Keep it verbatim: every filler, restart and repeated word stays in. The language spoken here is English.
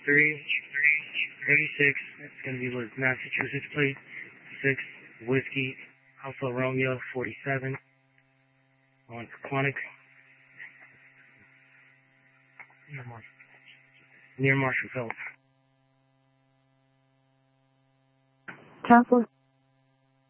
three eighty-six. It's going to be with Massachusetts plate. six Whiskey Alpha Romeo forty-seven on Quantic. Near Marshall. Near Marshall Phelps. Council